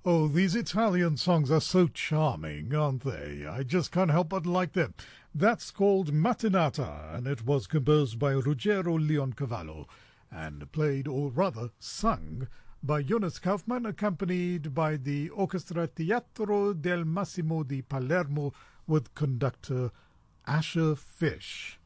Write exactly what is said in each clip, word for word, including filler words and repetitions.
Oh, these Italian songs are so charming, aren't they? I just can't help but like them. That's called Mattinata, and it was composed by Ruggero Leoncavallo and played, or rather sung, by Jonas Kaufmann, accompanied by the Orchestra Teatro del Massimo di Palermo with conductor Asher Fish.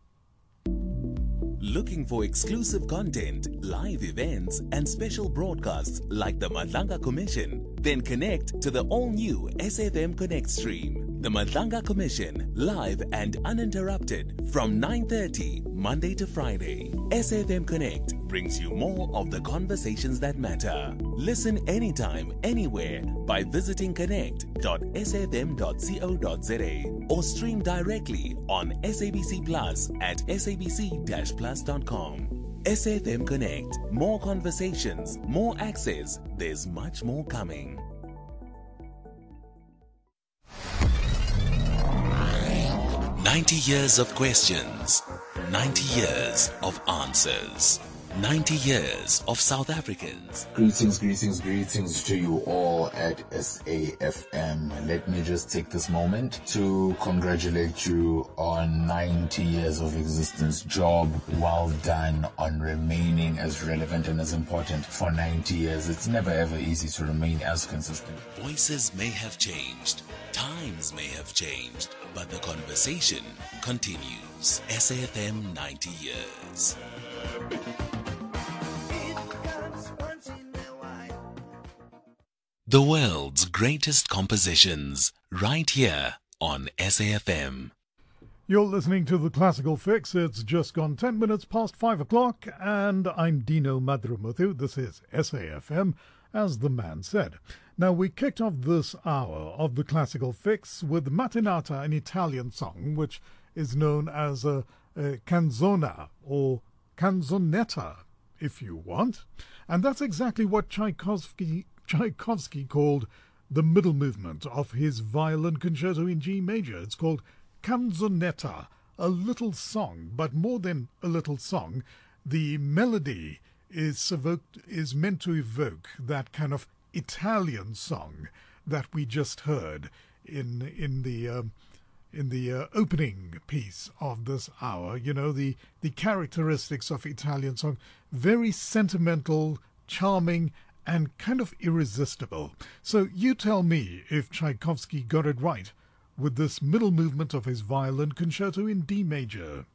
Looking for exclusive content, live events, and special broadcasts like the Madlanga Commission? Then connect to the all-new S F M Connect stream. The Madlanga Commission, live and uninterrupted from nine thirty Monday to Friday. S F M Connect brings you more of the conversations that matter. Listen anytime, anywhere by visiting connect dot s f m dot co dot z a or stream directly on S A B C Plus at s a b c dash plus dot com. S F M Connect. More conversations, more access. There's much more coming. ninety years of questions, ninety years of answers, ninety years of South Africans. Greetings, greetings, greetings to you all at S A F M. Let me just take this moment to congratulate you on ninety years of existence. Job well done on remaining as relevant and as important for ninety years. It's never ever easy to remain as consistent. Voices may have changed, times may have changed, but the conversation continues. S A F M ninety years. The world's greatest compositions, right here on S A F M. You're listening to The Classical Fix. It's just gone ten minutes past five o'clock, and I'm Dino Madrumuthu. This is S A F M, as the man said. Now, we kicked off this hour of The Classical Fix with Mattinata, an Italian song, which is known as a, a canzona, or canzonetta, if you want. And that's exactly what Tchaikovsky Tchaikovsky called the middle movement of his violin concerto in G major. It's called canzonetta, a little song, but more than a little song. The melody is evoked, is meant to evoke that kind of Italian song that we just heard in in the um, in the uh, opening piece of this hour. You know, the the characteristics of Italian song, very sentimental, charming, and kind of irresistible. So you tell me if Tchaikovsky got it right with this middle movement of his violin concerto in D major.